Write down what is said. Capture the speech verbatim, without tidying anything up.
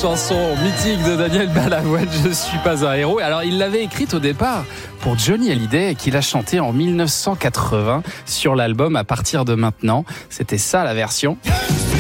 chanson mythique de Daniel Balavoine, Je suis pas un héros. Alors, il l'avait écrite au départ pour Johnny Hallyday et qu'il a chanté en dix-neuf cent quatre-vingts sur l'album À partir de maintenant. C'était ça la version.